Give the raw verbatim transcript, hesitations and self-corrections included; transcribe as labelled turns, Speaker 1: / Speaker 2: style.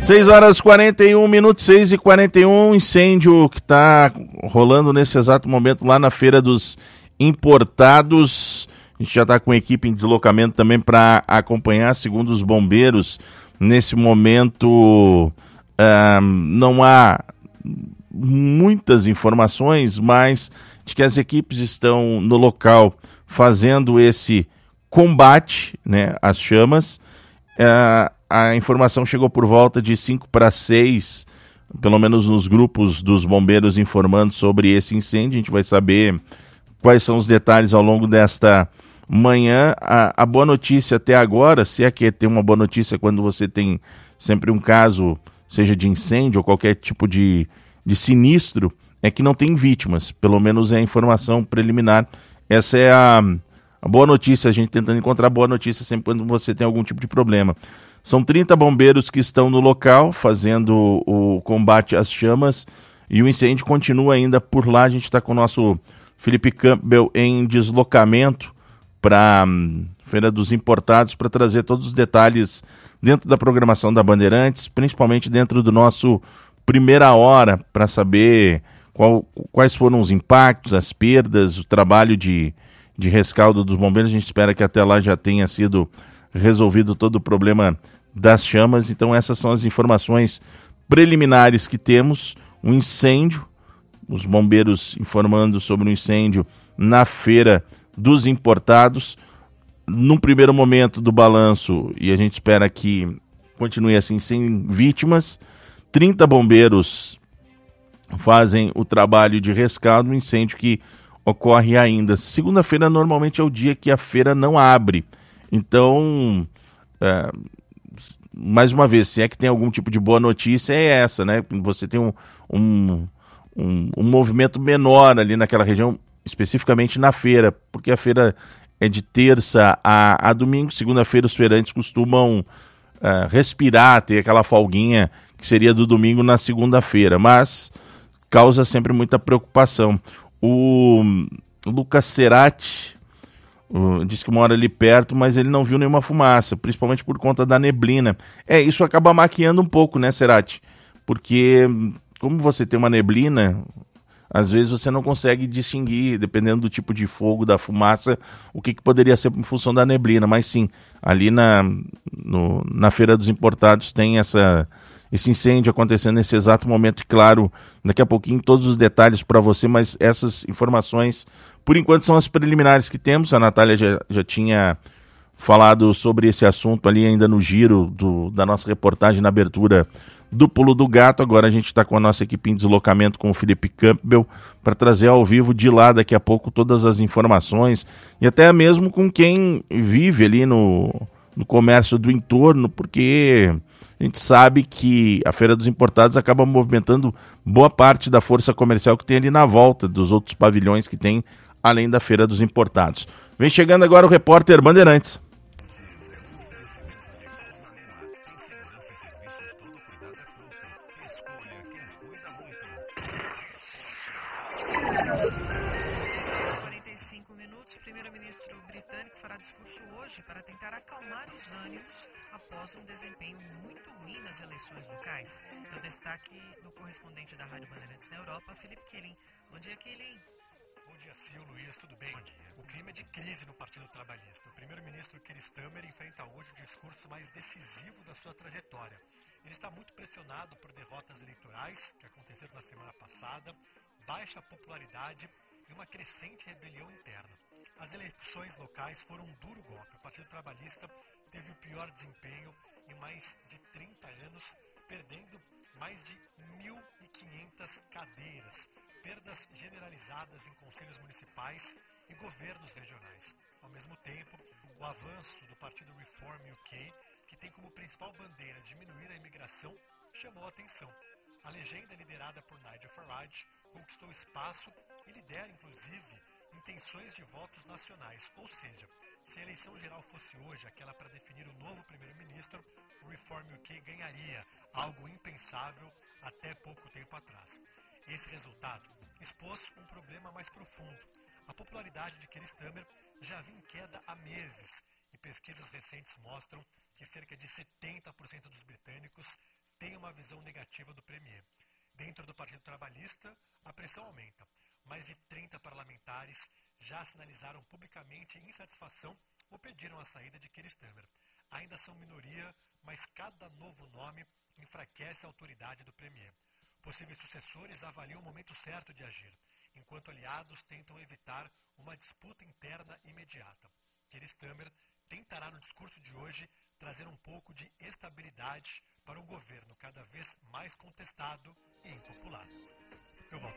Speaker 1: seis horas e quarenta e um minutos, seis e quarenta e um, incêndio que está rolando nesse exato momento lá na Feira dos Importados. A gente já está com a equipe em deslocamento também para acompanhar, segundo os bombeiros. Nesse momento uh, não há muitas informações, mas de que as equipes estão no local fazendo esse combate, né, às chamas. Uh, a informação chegou por volta de cinco para seis, pelo menos nos grupos dos bombeiros informando sobre esse incêndio. A gente vai saber quais são os detalhes ao longo desta manhã. A, a boa notícia até agora, se é que tem uma boa notícia quando você tem sempre um caso, seja de incêndio ou qualquer tipo de, de sinistro, é que não tem vítimas, pelo menos é a informação preliminar. Essa é a, a boa notícia, a gente tentando encontrar boa notícia sempre quando você tem algum tipo de problema. São trinta bombeiros que estão no local fazendo o combate às chamas e o incêndio continua ainda por lá. A gente está com o nosso Felipe Campbell em deslocamento para hum, Feira dos Importados para trazer todos os detalhes dentro da programação da Bandeirantes, principalmente dentro do nosso Primeira Hora, para saber qual, quais foram os impactos, as perdas, o trabalho de, de rescaldo dos bombeiros. A gente espera que até lá já tenha sido resolvido todo o problema das chamas. Então essas são as informações preliminares que temos. Um incêndio, os bombeiros informando sobre o um incêndio na Feira dos Importados. Num primeiro momento do balanço, e a gente espera que continue assim, sem vítimas, trinta bombeiros fazem o trabalho de rescaldo, um incêndio que ocorre ainda. Segunda-feira normalmente é o dia que a feira não abre. Então, é, mais uma vez, se é que tem algum tipo de boa notícia, é essa, né? Você tem um, um, um, um movimento menor ali naquela região, especificamente na feira, porque a feira é de terça a, a domingo. Segunda-feira os feirantes costumam uh, respirar, ter aquela folguinha que seria do domingo na segunda-feira, mas causa sempre muita preocupação. O Lucas Cerati uh, disse que mora ali perto, mas ele não viu nenhuma fumaça, principalmente por conta da neblina. É, isso acaba maquiando um pouco, né, Cerati? Porque como você tem uma neblina, às vezes você não consegue distinguir, dependendo do tipo de fogo, da fumaça, o que, que poderia ser em função da neblina. Mas sim, ali na, no, na Feira dos Importados tem essa, esse incêndio acontecendo nesse exato momento. E claro, daqui a pouquinho todos os detalhes para você, mas essas informações, por enquanto, são as preliminares que temos. A Natália já, já tinha falado sobre esse assunto ali ainda no giro do, da nossa reportagem na abertura do Pulo do Gato. Agora a gente está com a nossa equipe em deslocamento com o Felipe Campbell para trazer ao vivo de lá daqui a pouco todas as informações e até mesmo com quem vive ali no, no comércio do entorno, porque a gente sabe que a Feira dos Importados acaba movimentando boa parte da força comercial que tem ali na volta dos outros pavilhões que tem além da Feira dos Importados. Vem chegando agora o repórter Bandeirantes.
Speaker 2: quarenta e cinco minutos, o primeiro-ministro britânico fará discurso hoje para tentar acalmar os ânimos após um desempenho muito ruim nas eleições locais. O destaque do correspondente da Rádio Bandeirantes na Europa, Felipe Quelin. Bom dia, Quelin.
Speaker 3: Bom dia, Sil, Luiz, tudo bem? O clima é de crise no Partido Trabalhista. O primeiro-ministro Keir Starmer enfrenta hoje o discurso mais decisivo da sua trajetória. Ele está muito pressionado por derrotas eleitorais que aconteceram na semana passada, baixa popularidade e uma crescente rebelião interna. As eleições locais foram um duro golpe. O Partido Trabalhista teve o pior desempenho em mais de trinta anos, perdendo mais de mil e quinhentas cadeiras, perdas generalizadas em conselhos municipais e governos regionais. Ao mesmo tempo, o avanço do partido Reform U K, que tem como principal bandeira diminuir a imigração, chamou a atenção. A legenda liderada por Nigel Farage conquistou espaço e lidera, inclusive, intenções de votos nacionais. Ou seja, se a eleição geral fosse hoje aquela para definir o novo primeiro-ministro, o Reform U K ganharia, algo impensável até pouco tempo atrás. Esse resultado expôs um problema mais profundo. A popularidade de Keir Starmer já vinha em queda há meses e pesquisas recentes mostram que cerca de setenta por cento dos britânicos têm uma visão negativa do Premier. Dentro do Partido Trabalhista, a pressão aumenta. Mais de trinta parlamentares já sinalizaram publicamente insatisfação ou pediram a saída de Keir Starmer. Ainda são minoria, mas cada novo nome enfraquece a autoridade do Premier. Possíveis sucessores avaliam o momento certo de agir, enquanto aliados tentam evitar uma disputa interna imediata. Keir Starmer tentará no discurso de hoje trazer um pouco de estabilidade para um governo cada vez mais contestado e impopular. Eu volto